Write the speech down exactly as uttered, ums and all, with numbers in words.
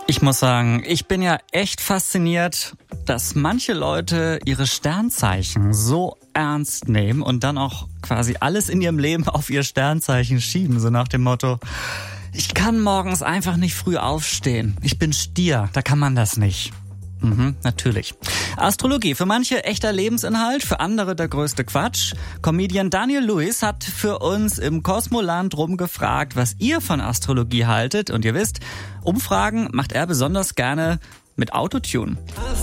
Ich muss sagen, ich bin ja echt fasziniert, dass manche Leute ihre Sternzeichen so ernst nehmen und dann auch quasi alles in ihrem Leben auf ihr Sternzeichen schieben, so nach dem Motto: Ich kann morgens einfach nicht früh aufstehen. Ich bin Stier, da kann man das nicht. Mhm, natürlich. Astrologie, für manche echter Lebensinhalt, für andere der größte Quatsch. Comedian Daniel Lewis hat für uns im Kosmoland rumgefragt, was ihr von Astrologie haltet. Und ihr wisst, Umfragen macht er besonders gerne mit Autotune.